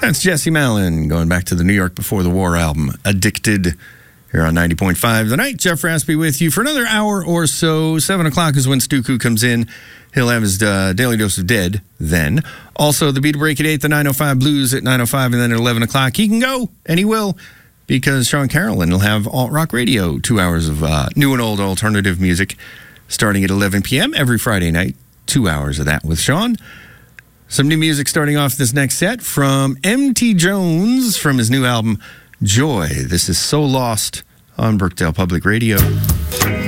That's Jesse Malin going back to the New York Before the War album, Addicted, here on 90.5 The Night. Jeff Raspy with you for another hour or so. 7 o'clock is when Stuku comes in. He'll have his Daily Dose of Dead then. Also, the Beat Break at 8, the 905 Blues at 905, and then at 11 o'clock he can go, and he will, because Sean Carolyn will have Alt Rock Radio, 2 hours of new and old alternative music starting at 11 p.m. every Friday night. 2 hours of that with Sean. Some new music starting off this next set from M.T. Jones from his new album, Joy. This is So Lost on Brookdale Public Radio.